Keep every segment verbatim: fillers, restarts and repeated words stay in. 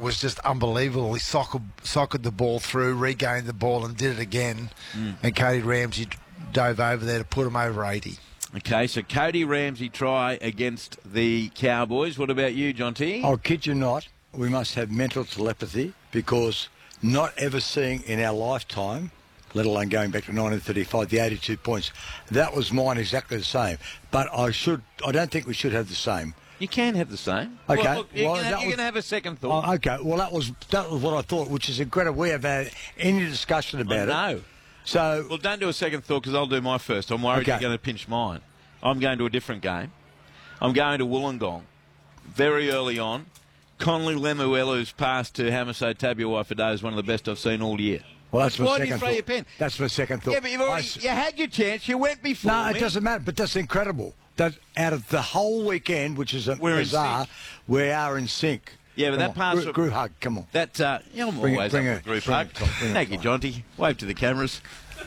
was just unbelievable. He soccered, soccered the ball through, regained the ball and did it again. Mm. And Cody Ramsey dove over there to put him over eighty. Okay, so Cody Ramsey try against the Cowboys. What about you, John T? I'll kid you not, we must have mental telepathy, because not ever seeing in our lifetime, let alone going back to nineteen thirty-five, the eighty-two points, that was mine exactly the same. But I should, I don't think we should have the same. You can have the same. Okay. Well, look, you're well, going to have a second thought. Oh, okay, well, that was that was what I thought, which is incredible. We have had any discussion about I it. know. So, well, don't do a second thought, because I'll do my first. I'm worried okay. you're going to pinch mine. I'm going to a different game. I'm going to Wollongong. Very early on, Conley Lemuelu's pass to Hamiso Tabuai-Fidow is one of the best I've seen all year. Well, that's my Why second do you throw thought. your pen? That's my second thought. Yeah, but you've already, I, you had your chance. You went before No, me. it doesn't matter, but that's incredible. That out of the whole weekend, which is a We're in bizarre, sync. we are in sync. Yeah, but Come that on. pass... Group, group hug, come on. That, uh, yeah, I'm Bring it- always bring up it- for group bring hug. it, Tom, bring it, Thank you, Tom. Jonty. Wave to the cameras.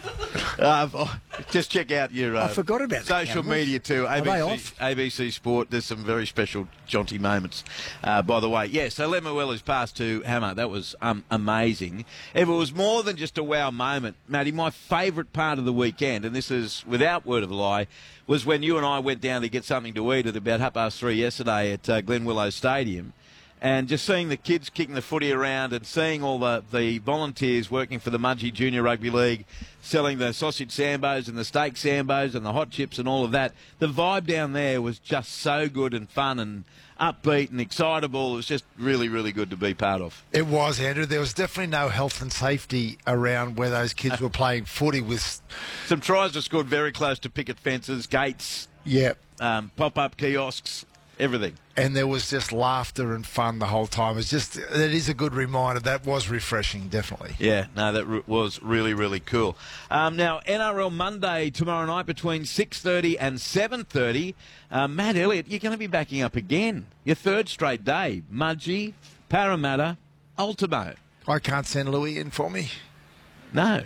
uh, just check out your uh, I forgot about the social cameras. media too. Are they A B C, off? A B C Sport. There's some very special Jonty moments, uh, by the way. Yeah, so Lemuelu's pass to Hammer, that was um, amazing. If it was more than just a wow moment, Matty, my favourite part of the weekend, and this is without word of a lie, was when you and I went down to get something to eat at about half past three yesterday at uh, Glen Willow Stadium. And just seeing the kids kicking the footy around and seeing all the, the volunteers working for the Mudgee Junior Rugby League, selling the sausage sambos and the steak sambos and the hot chips and all of that. The vibe down there was just so good and fun and upbeat and excitable. It was just really, really good to be part of. It was, Andrew. There was definitely no health and safety around where those kids were playing footy with... Some tries were scored very close to picket fences, gates, Yeah. um, pop-up kiosks, everything. And there was just laughter and fun the whole time. It's just, it is a good reminder. That was refreshing, definitely. Yeah, no, that re- was really, really cool. Um, now, N R L Monday tomorrow night between six thirty and seven thirty. Uh, Matt Elliott, you're going to be backing up again. Your third straight day. Mudgee, Parramatta, Ultimo. I can't send Louis in for me. No.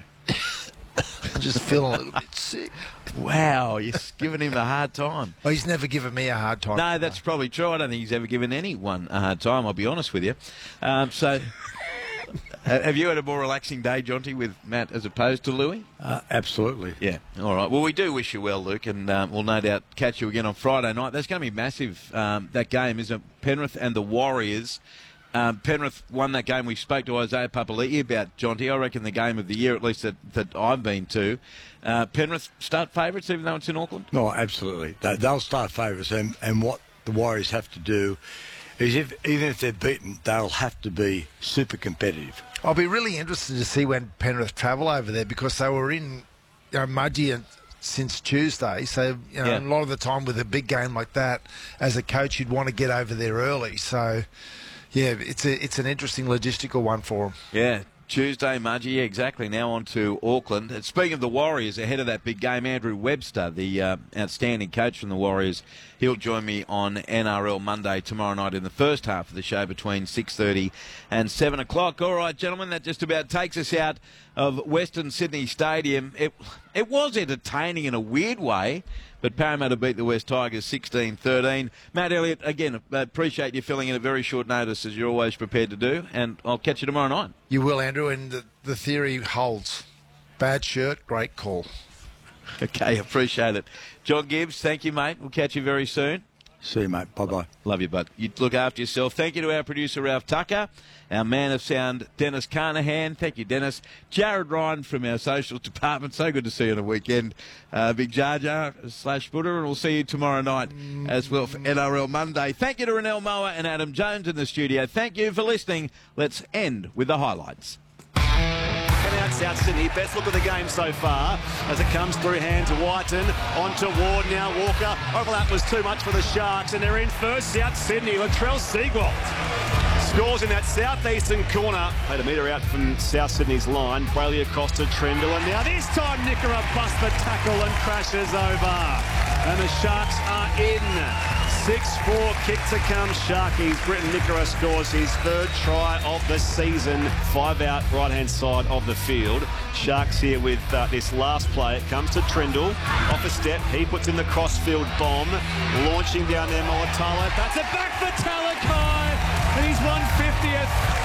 I'm just feeling a little bit sick. Wow, you're giving him a hard time. Well, he's never given me a hard time. No, that's probably true. I don't think he's ever given anyone a hard time, I'll be honest with you. Um, so, have you had a more relaxing day, Jonty, with Matt as opposed to Louis? Uh, absolutely. Yeah, all right. Well, we do wish you well, Luke, and um, we'll no doubt catch you again on Friday night. That's going to be massive, um, that game, isn't it? Penrith and the Warriors. Um, Penrith won that game. We spoke to Isaiah Papali'i about, Jonty. I reckon the game of the year, at least that, that I've been to. Uh, Penrith start favourites, even though it's in Auckland? No, absolutely. They, they'll start favourites, and, and what the Warriors have to do is, if even if they're beaten, they'll have to be super competitive. I'll be really interested to see when Penrith travel over there, because they were in you know, Mudgee and since Tuesday, so you know, Yeah. a lot of the time with a big game like that, as a coach, you'd want to get over there early. So, yeah, it's a it's an interesting logistical one for them. Yeah, Tuesday, Mudgee, yeah, exactly. Now on to Auckland. And speaking of the Warriors, ahead of that big game, Andrew Webster, the uh, outstanding coach from the Warriors, he'll join me on N R L Monday tomorrow night in the first half of the show between six thirty and seven o'clock. All right, gentlemen, that just about takes us out of Western Sydney Stadium. It, it was entertaining in a weird way, but Parramatta beat the West Tigers sixteen thirteen. Matt Elliott, again, appreciate you filling in at very short notice, as you're always prepared to do, and I'll catch you tomorrow night. You will, Andrew, and the, the theory holds. Bad shirt, great call. Okay, appreciate it. John Gibbs, thank you, mate. We'll catch you very soon. See you, mate. Bye-bye. Love you, bud. You look after yourself. Thank you to our producer, Ralph Tucker, our man of sound, Dennis Carnahan. Thank you, Dennis. Jared Ryan from our social department. So good to see you on a weekend. Uh, Big Jar Jar slash Buddha, and we'll see you tomorrow night as well for N R L Monday. Thank you to Renell Moa and Adam Jones in the studio. Thank you for listening. Let's end with the highlights. Out South Sydney, best look of the game so far as it comes through hands of Whiten onto Ward now. Walker, overlap was too much for the Sharks, and they're in first. South Sydney, Latrell Seagwalt scores in that southeastern corner. Had a metre out from South Sydney's line. Brayley across to Trendle, and now this time Nickera busts the tackle and crashes over. And the Sharks are in. six four kick to come, Sharkies. Britton Nickera scores his third try of the season. Five out, right-hand side of the field. Sharks here with uh, this last play. It comes to Trendle. Off a step, he puts in the crossfield bomb. Launching down there, Molotalo. That's it back for Talakai. And he's one fiftieth.